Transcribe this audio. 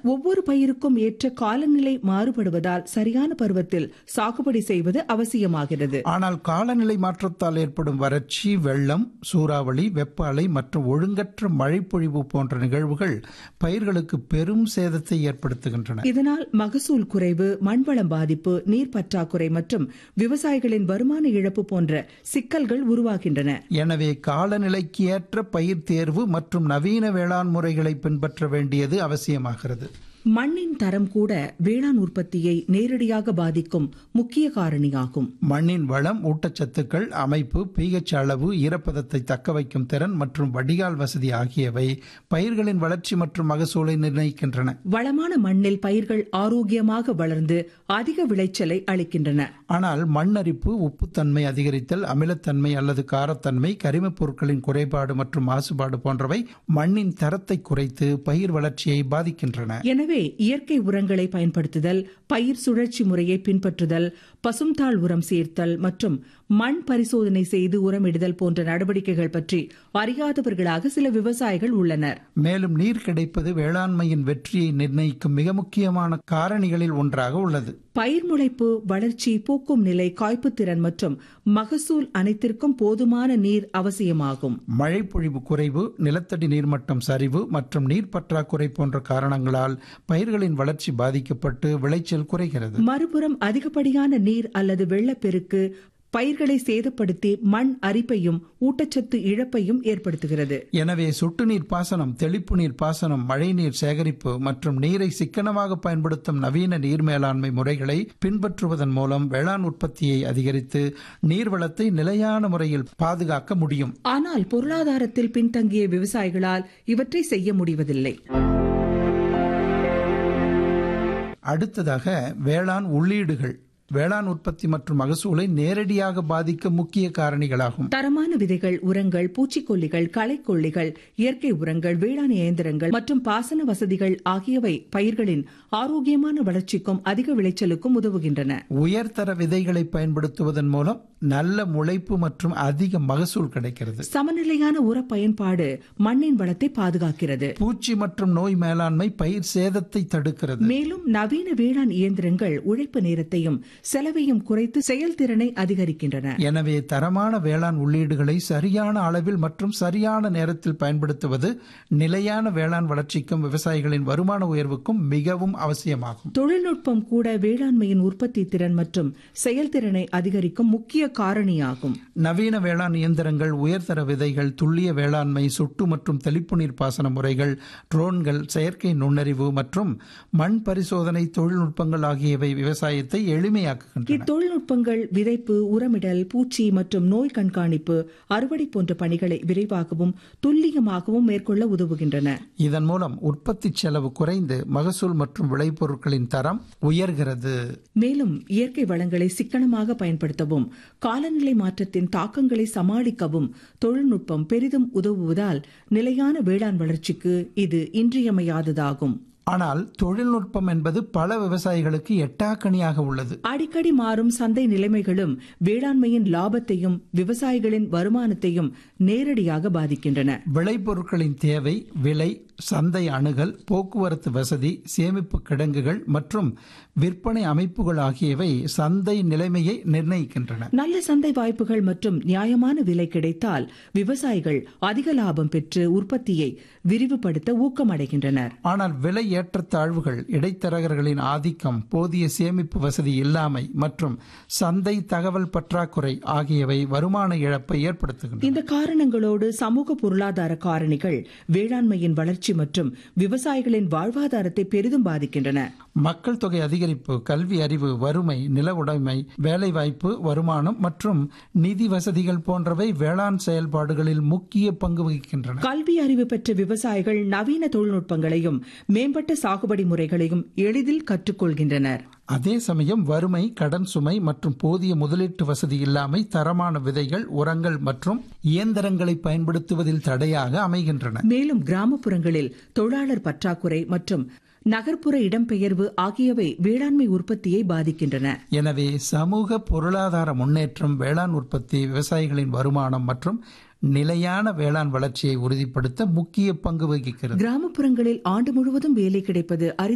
ஒவ்வொரு பயிருக்கும் ஏற்ற காலநிலை மாறுபடுவதால் சரியான பருவத்தில் சாகுபடி செய்வது அவசியமாகிறது. ஆனால் காலநிலை மாற்றத்தால் ஏற்படும் வறட்சி, வெள்ளம், சூறாவளி, வெப்ப அலை மற்றும் ஒழுங்கற்ற மழைப்பொழிவு போன்ற நிகழ்வுகள் பயிர்களுக்கு பெரும் சேதத்தை ஏற்படுத்துகின்றன. இதனால் மகசூல் குறைவு, மண்வளம் பாதிப்பு, நீர் பற்றாக்குறை மற்றும் விவசாயிகளின் வருமான இழப்பு போன்ற சிக்கல்கள் உருவாகின்றன. எனவே காலநிலைக்கு ஏற்ற பயிர் தேர்வு மற்றும் நவீன வேளாண் முறைகளை பின்பற்ற வேண்டியது அவசியமாகிறது. மண்ணின் தரம் கூட வேளாண் உற்பத்தியை நேரடியாக பாதிக்கும் முக்கிய காரணியாகும். மண்ணின் வளம், ஊட்டச்சத்துக்கள், அமைப்பு, pH அளவு, ஈரப்பதத்தை தக்க வைக்கும் திறன் மற்றும் வடிகால் வசதி ஆகியவை பயிர்களின் வளர்ச்சி மற்றும் மகசூலை நிர்ணயிக்கின்றன. வளமான மண்ணில் பயிர்கள் ஆரோக்கியமாக வளர்ந்து அதிக விளைச்சலை அளிக்கின்றன. ஆனால் மண்ணரிப்பு, உப்புத்தன்மை அதிகரித்தல், அமிலத்தன்மை அல்லது காரத்தன்மை, கரிமப் பொருட்களின் குறைபாடு மற்றும் மாசுபாடு போன்றவை மண்ணின் தரத்தை குறைத்து பயிர் வளர்ச்சியை பாதிக்கின்றன. எனவே இயற்கை உரங்களை பயன்படுத்துதல், பயிர் சுழற்சி முறையை பின்பற்றுதல், பசும்தாள் உரம் சேர்த்தல் மற்றும் மண் பரிசோதனை செய்து உரமிடுதல் போன்ற நடவடிக்கைகள் பற்றி அறியாதவர்களாக சில விவசாயிகள் உள்ளனர். மேலும் நீர் கிடைப்பது வேளாண்மையின் வெற்றியை நிர்ணயிக்கும் மிக முக்கியமான காரணிகளில் ஒன்றாக உள்ளது. பயிர் முளைப்பு, வளர்ச்சி, பூக்கும் நிலை, காய்ப்பு திறன் மற்றும் மகசூல் அனைத்திற்கும் போதுமான நீர் அவசியமாகும். மழைப்பொழிவு குறைவு, நிலத்தடி நீர்மட்டம் சரிவு மற்றும் நீர் பற்றாக்குறை போன்ற காரணங்களால் பயிர்களின் வளர்ச்சி பாதிக்கப்பட்டு விளைச்சல் குறைகிறது. மறுபுறம் அதிகப்படியான நீர் அல்லது வெள்ளப்பெருக்கு பயிர்களை சேதப்படுத்தி மண் அரிப்பையும் ஊட்டச்சத்து இழப்பையும் ஏற்படுத்துகிறது. எனவே சொட்டு நீர் பாசனம், தெளிப்பு நீர் பாசனம், மழைநீர் சேகரிப்பு மற்றும் நீரை சிக்கனமாக பயன்படுத்தும் நவீன நீர் மேலாண்மை முறைகளை பின்பற்றுவதன் மூலம் வேளாண் உற்பத்தியை அதிகரித்து நீர்வளத்தை நிலையான முறையில் பாதுகாக்க முடியும். ஆனால் பொருளாதாரத்தில் பின்தங்கிய விவசாயிகளால் இவற்றை செய்ய முடிவதில்லை. அடுத்ததாக வேளாண் உள்ளீடுகள் வேளாண் உற்பத்தி மற்றும் மகசூலை நேரடியாக பாதிக்க முக்கிய காரணிகளாகும். தரமான விதைகள், உரங்கள், பூச்சிக்கொல்லிகள், களைக்கொல்லிகள், இயற்கை உரங்கள், வேளாண் இயந்திரங்கள் மற்றும் பாசன வசதிகள் ஆகியவை பயிர்களின் ஆரோக்கியமான வளர்ச்சிக்கும் அதிக விளைச்சலுக்கும் உதவுகின்றன. உயர்தர விதைகளை பயன்படுத்துவதன் மூலம் நல்ல முளைப்பு மற்றும் அதிக மகசூல் கிடைக்கிறது. சமநிலையான உர பயன்பாடு மண்ணின் வளத்தை பாதுகாக்கிறது. பூச்சி மற்றும் நோய் மேலாண்மை பயிர் சேதத்தை தடுக்கிறது. மேலும் நவீன வேளாண் இயந்திரங்கள் உழைப்பு நேரத்தையும் செலவையும் குறைத்து செயல்திறனை அதிகரிக்கின்றன. எனவே தரமான வேளாண் உள்ளீடுகளை சரியான அளவில் மற்றும் சரியான நேரத்தில் பயன்படுத்துவது நிலையான வேளாண் வளர்ச்சிக்கும் விவசாயிகளின் வருமான உயர்வுக்கும் மிகவும் அவசியமாகும். தொழில்நுட்பம் கூட வேளாண்மையின் உற்பத்தி திறன் மற்றும் செயல்திறனை அதிகரிக்கும் முக்கிய காரணியாகும். நவீன வேளாண் இயந்திரங்கள், உயர்தர விதைகள், துல்லிய வேளாண்மை, சொட்டு மற்றும் தெளிப்பு நீர் பாசன முறைகள், ட்ரோன்கள், செயற்கை நுண்ணறிவு மற்றும் மண் பரிசோதனை தொழில்நுட்பங்கள் ஆகியவை விவசாயத்தை எளிமையாக்குகின்றன. இத்தொழில்நுட்பங்கள் விதைப்பு, உரமிடல், பூச்சி மற்றும் நோய் கண்காணிப்பு, அறுவடை போன்ற பணிகளை விரைவாகவும் துல்லியமாகவும் மேற்கொள்ள உதவுகின்றன. இதன் மூலம் உற்பத்தி செலவு குறைந்து மகசூல் மற்றும் விளைபொருட்களின் தரம் உயர்கிறது. மேலும் இயற்கை வளங்களை சிக்கனமாக பயன்படுத்தவும் காலநிலை மாற்றத்தின் தாக்கங்களை சமாளிக்கவும் தொழில்நுட்பம் பெரிதும் உதவுவதால் நிலையான வேளாண் வளர்ச்சிக்கு இது இன்றியமையாததாகும். ஆனால் தொழில்நுட்பம் என்பது பல விவசாயிகளுக்கு எட்டாக்கணியாக உள்ளது. அடிக்கடி மாறும் சந்தை நிலைமைகளும் வேளாண்மையின் லாபத்தையும் விவசாயிகளின் வருமானத்தையும் நேரடியாக பாதிக்கின்றன. விளைபொருட்களின் தேவை, விலை, சந்தை அணுகல், போக்குவரத்து வசதி, சேமிப்பு கிடங்குகள் மற்றும் விற்பனை அமைப்புகள் ஆகியவை சந்தை நிலைமையை நிர்ணயிக்கின்றன. நல்ல சந்தை வாய்ப்புகள் மற்றும் நியாயமான விலை கிடைத்தால் விவசாயிகள் அதிக லாபம் பெற்று உற்பத்தியை விரிவுபடுத்த ஊக்கமடைகின்றனர். ஆனால் விலை ஏற்றத்தாழ்வுகள், இடைத்தரகர்களின் ஆதிக்கம், போதிய சேமிப்பு வசதி இல்லாமை மற்றும் சந்தை தகவல் பற்றாக்குறை ஆகியவை வருமான இழப்பை ஏற்படுத்துகின்றன. இந்த காரணங்களோடு சமூக பொருளாதார காரணிகள் வேளாண்மையின் வளர்ச்சி மற்றும் விவசாயிகளின் வாழ்வாதாரத்தை பெரிதும் பாதிக்கின்றன. மக்கள் தொகை அதிகரிப்பு, கல்வி அறிவு, வறுமை, நில உடைமை, வேலைவாய்ப்பு, வருமானம் மற்றும் நிதி வசதிகள் போன்றவை வேளாண் செயல்பாடுகளில் முக்கிய பங்கு வகிக்கின்றன. கல்வி அறிவு பெற்ற விவசாயிகள் நவீன தொழில்நுட்பங்களையும் மேம்பட்ட சாகுபடி முறைகளையும் எளிதில் கற்றுக்கொள்கின்றனர். அதே சமயம் வறுமை, கடன் சுமை மற்றும் போதிய முதலீட்டு வசதி இல்லாமை தரமான விதைகள், உரங்கள் மற்றும் இயந்திரங்களை பயன்படுத்துவதில் தடையாக அமைகின்றன. மேலும் கிராமப்புறங்களில் தொழிலாளர் பற்றாக்குறை மற்றும் நகர்ப்புற இடம்பெயர்வு ஆகியவை வேளாண்மை உற்பத்தியை பாதிக்கின்றன. எனவே சமூக பொருளாதார முன்னேற்றம், வேளாண் உற்பத்தி, விவசாயிகளின் வருமானம் மற்றும் நிலையான வேளாண் வளர்ச்சியை உறுதிப்படுத்த முக்கிய பங்கு வகிக்கிறது. கிராமப்புறங்களில் ஆண்டு முழுவதும் வேலை கிடைப்பது